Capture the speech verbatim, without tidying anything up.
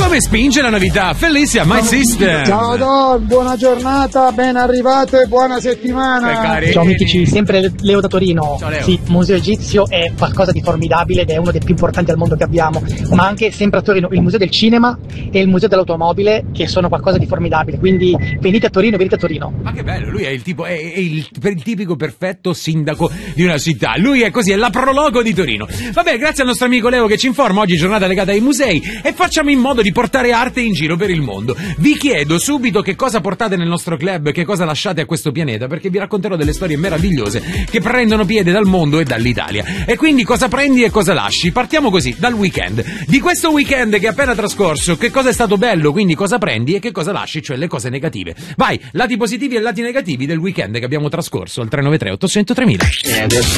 Dove spinge la novità? Felicia, my sister. Ciao Don, buona giornata, ben arrivato e buona settimana. Ciao mitici, sempre Leo da Torino. Ciao, Leo. Sì, il Museo Egizio è qualcosa di formidabile ed è uno dei più importanti al mondo che abbiamo, ma anche sempre a Torino il Museo del Cinema e il Museo dell'Automobile, che sono qualcosa di formidabile, quindi venite a Torino, venite a Torino. Ma che bello, lui è il tipo, è, è il, il tipico perfetto sindaco di una città. Lui è così, è la prologo di Torino. Vabbè, grazie al nostro amico Leo che ci informa, oggi giornata legata ai musei e facciamo in modo di portare arte in giro per il mondo. Vi chiedo subito che cosa portate nel nostro club, che cosa lasciate a questo pianeta, perché vi racconterò delle storie meravigliose che prendono piede dal mondo e dall'Italia. E quindi cosa prendi e cosa lasci? Partiamo così, dal weekend. Di questo weekend che è appena trascorso, che cosa è stato bello, quindi cosa prendi e che cosa lasci, cioè le cose negative. Vai, lati positivi e lati negativi del weekend che abbiamo trascorso al tre nove tre otto zero zero tremila. E adesso